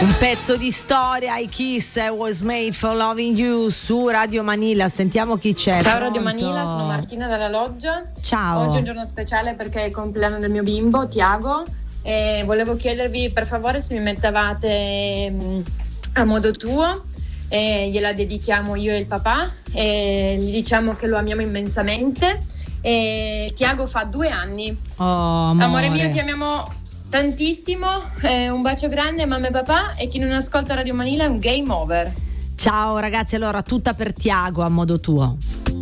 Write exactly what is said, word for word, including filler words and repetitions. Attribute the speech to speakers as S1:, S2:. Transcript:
S1: Un pezzo di storia, I Kiss, I Was Made for Loving You su Radio Manila. Sentiamo chi c'è.
S2: Ciao
S1: Pronto?
S2: Radio Manila, sono Martina dalla Loggia.
S1: Ciao.
S2: Oggi è un giorno speciale perché è il compleanno del mio bimbo, Tiago, e volevo chiedervi per favore se mi mettevate mh, A modo tuo, e gliela dedichiamo io e il papà e gli diciamo che lo amiamo immensamente. E Tiago fa due anni.
S1: Oh, amore.
S2: Amore mio, ti amiamo tantissimo, eh, un bacio grande mamma e papà, e chi non ascolta Radio Manila è un game over.
S1: Ciao ragazzi, allora tutta per Tiago, A modo tuo.